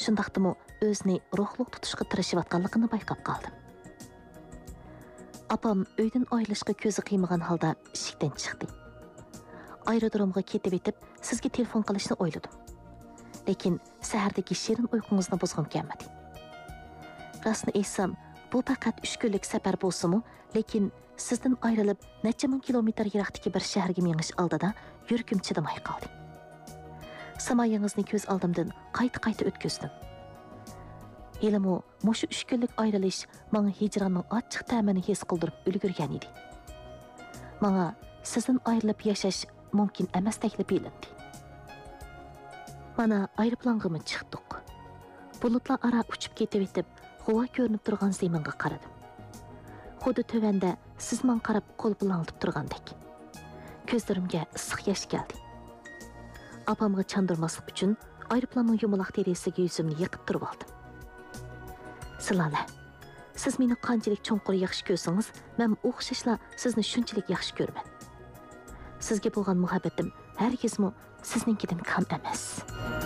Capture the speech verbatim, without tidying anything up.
shundaqdimi o'zini ruhliq tutishga tirishayotganligini bayqab qoldim. Apam uydan ayrılishga ko'zi qiymagan holda ishikdan chiqdi. Aerodromga ketib etib, sizga telefon qilishni o'yladim. Lekin sahardagi shirin uyqungizni buzg'im kelmadi. Rostni aytsam, bu faqat uch kunlik safar bo'lsa-mu, lekin sizdan ayrilib necha ming kilometr yiroqdagi bir shaharga menish oldida yuragim chidamay qoldi. Samoyingizni ko'z oldimdan qayta-qayta o'tkazdim. Elimo mushu uch kunlik ayrilish menga hijronning ochiq ta'mini his qildirib ulgurgan edi. Menga sizdan ayrilib yashash mumkin emasdek bilindi. Mana aeroplanga chiqdik. Bulutlar ara uchib ketib etib, havo ko'rinib turgan zaminga qaradim. Xuddi tövanda siz men qarab qo'l bilan tutib turgandek. Ko'zlarimga issiq yosh keldi. Apamga chandurmaslik uchun aeroplanning yumaloq terisiga yuzimni yiqib turib oldim. Silala, siz meni qanchalik cho'nqur yaxshi ko'rsangiz, men o'xshashla sizni shunchalik yaxshi ko'raman. Sizga bo'lgan muhabbatim hargizmi sizninkidan kam emas.